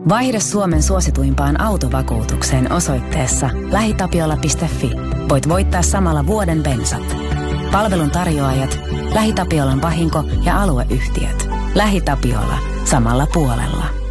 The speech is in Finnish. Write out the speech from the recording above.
Vaihde Suomen suosituimpaan autovakuutukseen osoitteessa lähitapiola.fi. Voit voittaa samalla vuoden bensat. Palvelun tarjoajat, LähiTapiolan vahinko- ja alueyhtiöt. LähiTapiola. Samalla puolella.